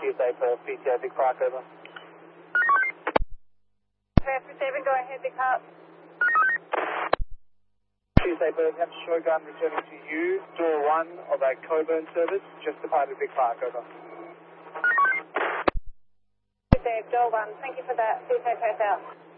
Tuesday for PTO Big Park, over. Traffic 7, go ahead, Big Park. Tuesday Bird, Hampshire Shogun returning to you, door 1 of a Coburn service, just departed Big Park, over. Tuesday, door 1, thank you for that. Tuesday, pass out.